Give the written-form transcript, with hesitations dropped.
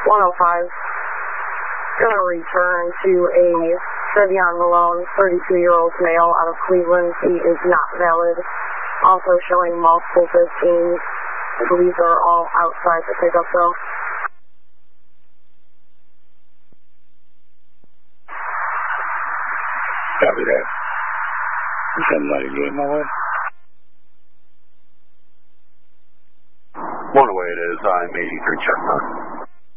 105. Gonna return to a Trevion Malone, 32-year-old male out of Cleveland. He is not valid. Also showing multiple 15s. I believe they're all outside the pickup though. Copy that. 1098, my way. One away it is, I'm 83 check mark.